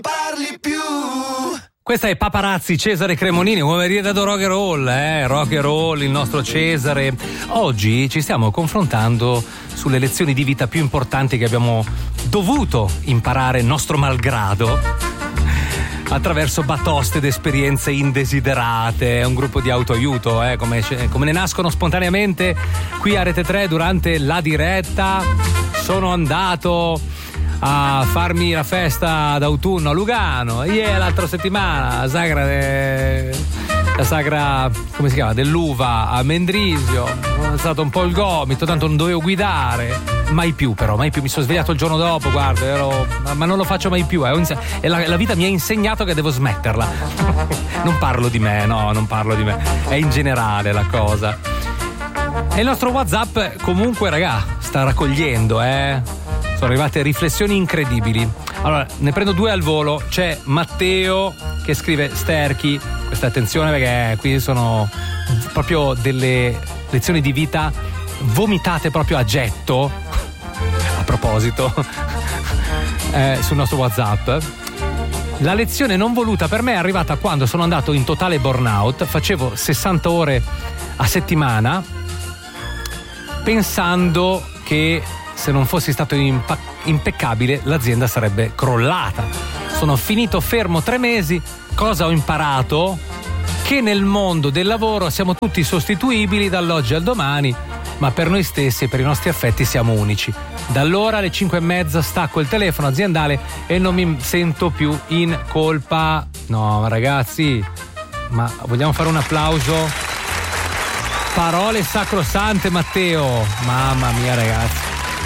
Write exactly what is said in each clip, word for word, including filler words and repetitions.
parli più. Questa è Paparazzi, Cesare Cremonini, uomeria da rock and roll, eh? Rock and roll, il nostro Cesare. Oggi ci stiamo confrontando sulle lezioni di vita più importanti che abbiamo dovuto imparare nostro malgrado attraverso batoste ed esperienze indesiderate. È un gruppo di autoaiuto, eh? come, come ne nascono spontaneamente qui a Rete tre durante la diretta. Sono andato a farmi la festa d'autunno a Lugano, yeah, l'altra settimana la sagra, de... la sagra come si chiama, dell'uva a Mendrisio. È stato un po' il gomito, tanto non dovevo guidare mai più, però mai più. Mi sono svegliato il giorno dopo, guarda, ero... ma non lo faccio mai più, eh. E la, la vita mi ha insegnato che devo smetterla. Non parlo di me, no, non parlo di me, è in generale la cosa. E il nostro WhatsApp comunque, ragà, sta raccogliendo, eh sono arrivate riflessioni incredibili. Allora, ne prendo due al volo. C'è Matteo che scrive: Sterchi, questa attenzione perché qui sono proprio delle lezioni di vita vomitate proprio a getto, a proposito, eh, sul nostro WhatsApp. La lezione non voluta per me è arrivata quando sono andato in totale burnout, facevo sessanta ore a settimana, pensando che se non fossi stato impa- impeccabile l'azienda sarebbe crollata. Sono finito fermo tre mesi. Cosa ho imparato? Che nel mondo del lavoro siamo tutti sostituibili dall'oggi al domani, ma per noi stessi e per i nostri affetti siamo unici. Da allora alle cinque e mezza stacco il telefono aziendale e non mi sento più in colpa. No, ragazzi, ma vogliamo fare un applauso? Parole sacrosante, Matteo. Mamma mia, ragazzi.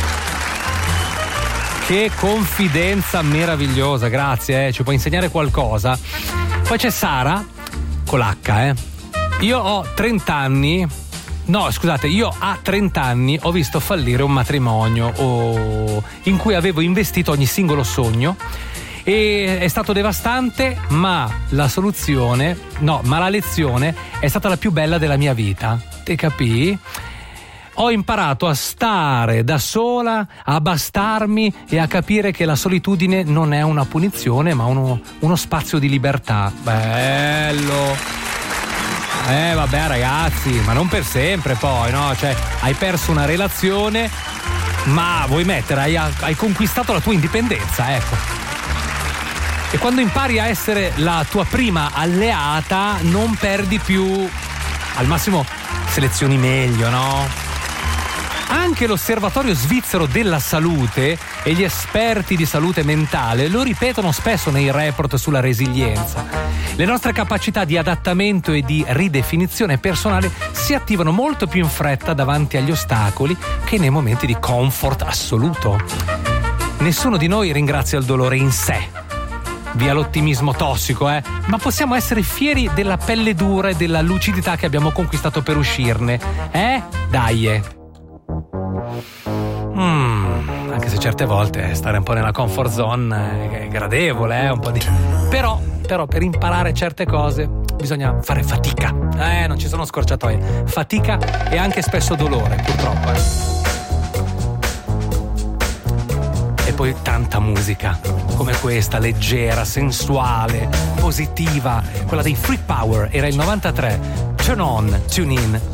Che confidenza meravigliosa, grazie, eh. Ci puoi insegnare qualcosa. Poi c'è Sara, con l'H, eh. Io ho trenta anni, no scusate, io a trenta anni ho visto fallire un matrimonio oh, in cui avevo investito ogni singolo sogno e è stato devastante, ma la soluzione, no, ma la lezione è stata la più bella della mia vita, te capì? Ho imparato a stare da sola, a bastarmi e a capire che la solitudine non è una punizione, ma uno, uno spazio di libertà. Bello! Eh vabbè ragazzi, ma non per sempre poi, no? Cioè, hai perso una relazione, ma vuoi mettere, hai, hai conquistato la tua indipendenza, ecco. E quando impari a essere la tua prima alleata, non perdi più, al massimo selezioni meglio, no? Anche l'Osservatorio Svizzero della Salute e gli esperti di salute mentale lo ripetono spesso nei report sulla resilienza. Le nostre capacità di adattamento e di ridefinizione personale si attivano molto più in fretta davanti agli ostacoli che nei momenti di comfort assoluto. Nessuno di noi ringrazia il dolore in sé. Via l'ottimismo tossico, eh? Ma possiamo essere fieri della pelle dura e della lucidità che abbiamo conquistato per uscirne, eh? Dai, eh. Mm, anche se certe volte stare un po' nella comfort zone è gradevole, eh, un po' di... però, però per imparare certe cose bisogna fare fatica, eh, non ci sono scorciatoie, fatica e anche spesso dolore, purtroppo, eh. E poi tanta musica come questa, leggera, sensuale, positiva, quella dei Freak Power, era il novantatré. Turn on, tune in,